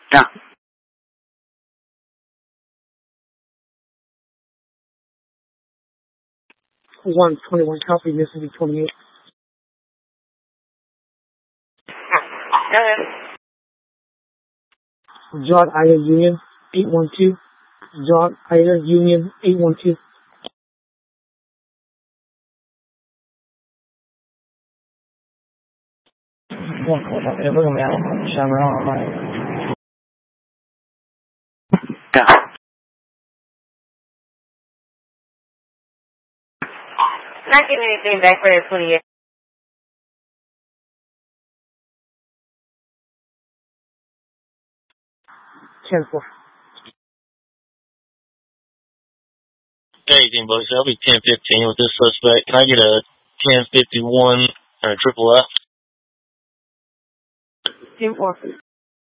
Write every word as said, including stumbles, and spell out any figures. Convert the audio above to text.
Down. one twenty-one copy, Mississippi twenty-eight. Go ahead. Jog Ida Union eight one two. Jog Ida Union eight one two. One call, look at me out. Shammer on, right? Down. Not getting anything back for the twenty-eight. ten four. Hey, Dean Bucks, I'll be ten fifteen with this suspect. Can I get a ten fifty-one or a triple F? ten four.